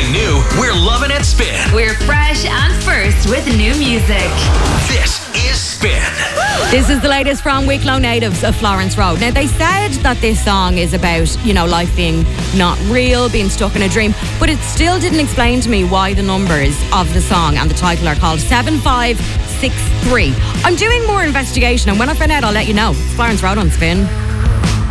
Something new, we're loving it Spin. We're fresh and first with new music. This is Spin. This is the latest from Wicklow natives of Florence Road. Now, they said that this song is about, life being not real, being stuck in a dream, but it still didn't explain to me why the numbers of the song and the title are called 7563. I'm doing more investigation, and when I find out, I'll let you know. It's Florence Road on Spin.